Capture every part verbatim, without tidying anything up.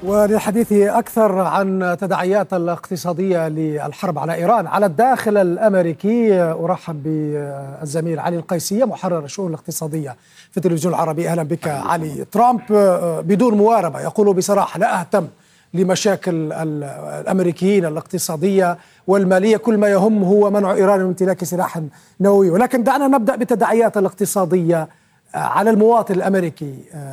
وللحديث أكثر عن تداعيات الاقتصادية للحرب على إيران على الداخل الأمريكي أرحب بالزميل علي القيسية محرر الشؤون الاقتصادية في التلفزيون العربي. أهلا بك علي. ترامب بدون مواربة يقول بصراحة لا أهتم لمشاكل الأمريكيين الاقتصادية والمالية، كل ما يهم هو منع إيران من امتلاك سلاح نووي. ولكن دعنا نبدأ بالتداعيات الاقتصادية على المواطن الأمريكي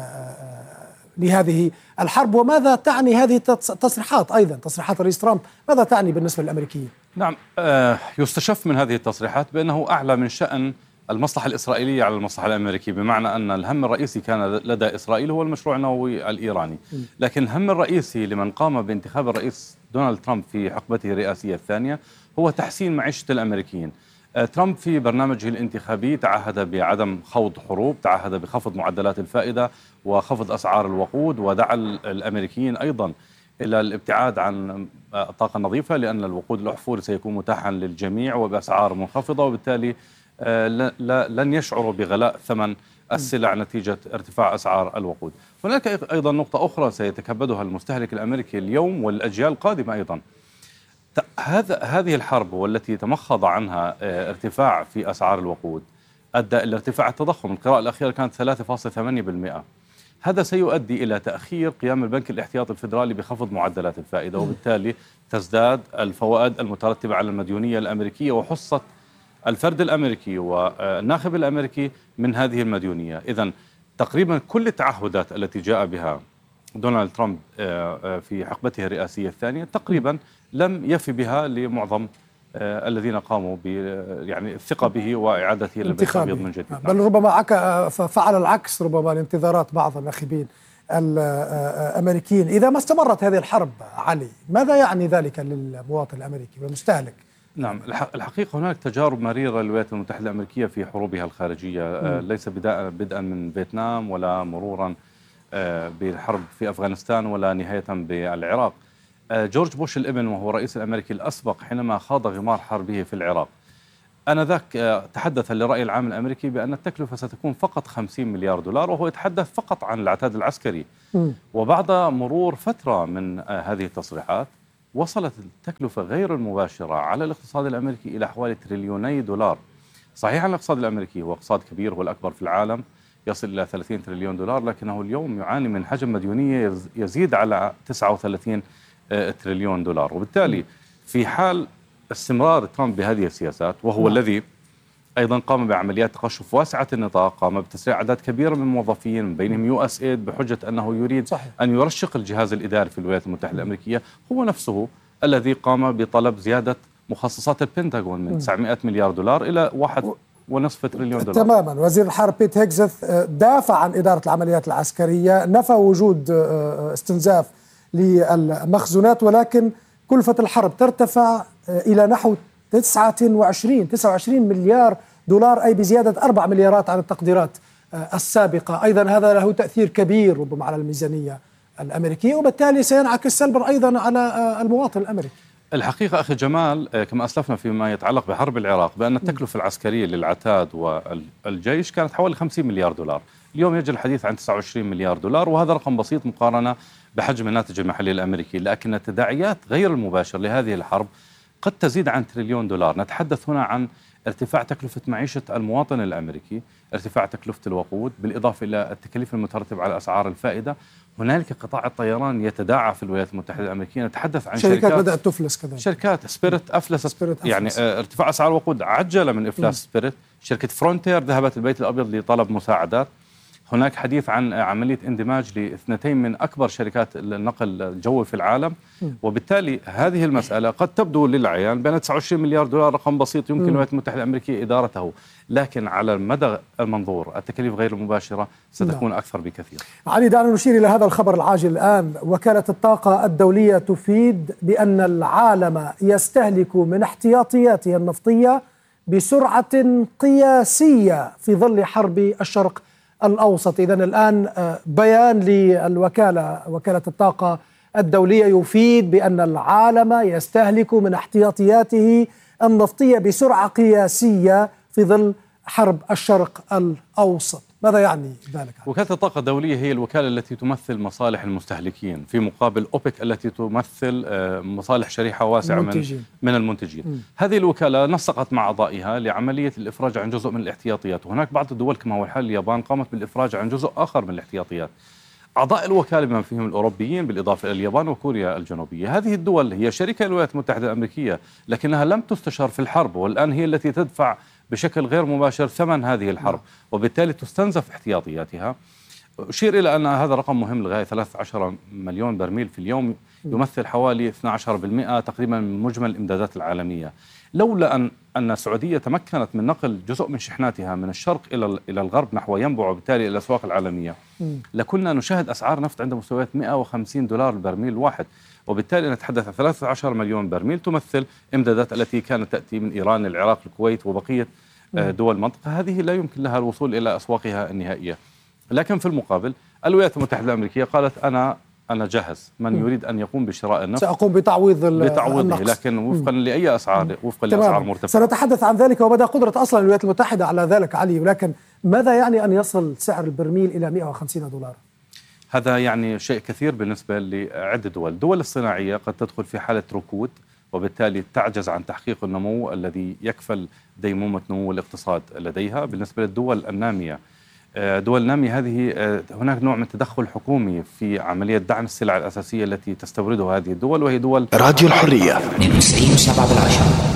لهذه الحرب، وماذا تعني هذه التصريحات أيضا تصريحات الرئيس ترامب، ماذا تعني بالنسبة للأمريكيين؟ نعم، يستشف من هذه التصريحات بأنه أعلى من شأن المصلحة الإسرائيلية على المصلحة الأمريكية، بمعنى أن الهم الرئيسي كان لدى إسرائيل هو المشروع النووي الإيراني، لكن الهم الرئيسي لمن قام بانتخاب الرئيس دونالد ترامب في حقبته الرئاسية الثانية هو تحسين معيشة الأمريكيين. ترامب في برنامجه الانتخابي تعهد بعدم خوض حروب، تعهد بخفض معدلات الفائدة وخفض أسعار الوقود، ودعا الأمريكيين أيضا إلى الابتعاد عن الطاقة النظيفة لأن الوقود الأحفوري سيكون متاحا للجميع وبأسعار منخفضة، وبالتالي لن يشعروا بغلاء ثمن السلع نتيجة ارتفاع أسعار الوقود. هناك أيضا نقطة أخرى سيتكبدها المستهلك الأمريكي اليوم والأجيال القادمة أيضا. هذا هذه الحرب والتي تمخض عنها ارتفاع في أسعار الوقود أدى إلى ارتفاع التضخم. القراءة الأخيرة كانت ثلاثة فاصلة ثمانية بالمئة. هذا سيؤدي إلى تأخير قيام البنك الاحتياطي الفيدرالي بخفض معدلات الفائدة، وبالتالي تزداد الفوائد المترتبة على المديونية الأمريكية وحصة الفرد الأمريكي والناخب الأمريكي من هذه المديونية. إذن تقريبا كل التعهدات التي جاء بها دونالد ترامب في حقبته الرئاسية الثانية تقريبا لم يفي بها لمعظم الذين قاموا ب يعني الثقة به وإعادته للبيت الأبيض من جديد. بل ربما فعل العكس ربما لانتظارات بعض الناخبين الأمريكيين. إذا ما استمرت هذه الحرب علي، ماذا يعني ذلك للمواطن الأمريكي والمستهلك؟ نعم، الحقيقة هناك تجارب مريرة للولايات المتحدة الأمريكية في حروبها الخارجية، م. ليس بدءا من فيتنام ولا مرورا بالحرب في أفغانستان ولا نهاية بالعراق. جورج بوش الابن وهو الرئيس الأمريكي الأسبق حينما خاض غمار حربه في العراق آنذاك تحدث للرأي العام الأمريكي بأن التكلفة ستكون فقط خمسين مليار دولار، وهو يتحدث فقط عن العتاد العسكري. م. وبعد مرور فترة من هذه التصريحات وصلت التكلفة غير المباشرة على الاقتصاد الأمريكي إلى حوالي تريليوني دولار. صحيح أن الاقتصاد الأمريكي هو اقتصاد كبير، هو الأكبر في العالم، يصل إلى ثلاثين تريليون دولار، لكنه اليوم يعاني من حجم مديونية يزيد على تسعة وثلاثين تريليون دولار. وبالتالي في حال استمرار ترامب بهذه السياسات، وهو م. الذي أيضا قام بعمليات تقشف واسعة النطاق، قام بتسريع أعداد كبيرة من الموظفين من بينهم يو اس ايد بحجة أنه يريد صحيح. أن يرشق الجهاز الإداري في الولايات المتحدة الأمريكية، هو نفسه الذي قام بطلب زيادة مخصصات البنتاغون من تسعمائة مليار دولار إلى واحد ونصف تريليون دولار. تماما. وزير الحرب بيت هيكزث دافع عن إدارة العمليات العسكرية، نفى وجود استنزاف للمخزونات، ولكن كلفة الحرب ترتفع إلى نحو تسعة وعشرين مليار دولار، أي بزيادة أربع مليارات عن التقديرات السابقة. أيضا هذا له تأثير كبير ربما على الميزانية الأمريكية، وبالتالي سينعكس سلبا أيضا على المواطن الأمريكي. الحقيقة أخي جمال، كما أسلفنا فيما يتعلق بحرب العراق بأن التكلفة العسكرية للعتاد والجيش كانت حوالي خمسين مليار دولار، اليوم يجري الحديث عن تسعة وعشرين مليار دولار، وهذا رقم بسيط مقارنة بحجم الناتج المحلي الأمريكي، لكن التداعيات غير المباشرة لهذه الحرب قد تزيد عن تريليون دولار. نتحدث هنا عن ارتفاع تكلفة معيشة المواطن الأمريكي، ارتفاع تكلفة الوقود، بالإضافة إلى التكاليف المترتبة على أسعار الفائدة. هنالك قطاع الطيران يتداعى في الولايات المتحدة الأمريكية، نتحدث عن شركات, شركات بدأت تفلس كذلك، شركات سبيريت أفلست، سبيريت يعني أفلس. ارتفاع أسعار الوقود عجل من إفلاس سبيريت. شركة فرونتير ذهبت البيت الأبيض لطلب مساعدات. هناك حديث عن عملية اندماج لاثنتين من أكبر شركات النقل الجوي في العالم، وبالتالي هذه المسألة قد تبدو للعيان بأن تسعة وعشرين مليار دولار رقم بسيط يمكن الولايات المتحدة الأمريكية إدارته، لكن على المدى المنظور التكاليف غير المباشرة ستكون لا. أكثر بكثير. علي، دعنا نشير إلى هذا الخبر العاجل الآن. وكالة الطاقة الدولية تفيد بأن العالم يستهلك من احتياطياته النفطية بسرعة قياسية في ظل حرب الشرق الأوسط. إذن الآن بيان للوكالة وكالة الطاقة الدولية يفيد بأن العالم يستهلك من احتياطياته النفطية بسرعة قياسية في ظل حرب الشرق الأوسط. ماذا يعني ذلك؟ وكالة الطاقة الدولية هي الوكالة التي تمثل مصالح المستهلكين في مقابل أوبك التي تمثل مصالح شريحة واسعة من, من المنتجين. م. هذه الوكالة نسقت مع أعضائها لعملية الإفراج عن جزء من الاحتياطيات، وهناك بعض الدول كما هو الحال اليابان قامت بالإفراج عن جزء آخر من الاحتياطيات. أعضاء الوكالة بما فيهم الأوروبيين بالإضافة إلى اليابان وكوريا الجنوبية، هذه الدول هي شركة الولايات المتحدة الأمريكية لكنها لم تستشار في الحرب، والآن هي التي تدفع بشكل غير مباشر ثمن هذه الحرب، وبالتالي تستنزف احتياطياتها. أشير إلى أن هذا رقم مهم للغاية، ثلاثة عشر مليون برميل في اليوم يمثل حوالي اثني عشر بالمئة تقريبا من مجمل الإمدادات العالمية. لولا أن أن السعودية تمكنت من نقل جزء من شحناتها من الشرق إلى إلى الغرب نحو ينبع وبالتالي إلى الأسواق العالمية، لكنا نشاهد أسعار نفط عند مستويات مئة وخمسين دولار البرميل واحد، وبالتالي نتحدث عن ثلاثة عشر مليون برميل تمثل إمدادات التي كانت تأتي من إيران، العراق، الكويت وبقية دول المنطقة. هذه لا يمكن لها الوصول إلى أسواقها النهائية. لكن في المقابل الولايات المتحدة الأمريكية قالت أنا أنا جاهز، من يريد أن يقوم بشراء النفط سأقوم بتعويض بتعويضه، لكن وفقا لأي أسعار، وفقا لأسعار مرتفعة. سنتحدث عن ذلك ومدى قدرة أصلا الولايات المتحدة على ذلك علي، ولكن ماذا يعني أن يصل سعر البرميل إلى مئة وخمسين دولار؟ هذا يعني شيء كثير بالنسبة لعدة دول. الدول الصناعية قد تدخل في حالة ركود وبالتالي تعجز عن تحقيق النمو الذي يكفل ديمومة نمو الاقتصاد لديها. بالنسبة للدول النامية، دول النامية هذه هناك نوع من التدخل حكومي في عملية دعم السلع الأساسية التي تستوردها هذه الدول، وهي دول راديو الحرية اثنين وستين وسبعة بالعشرة.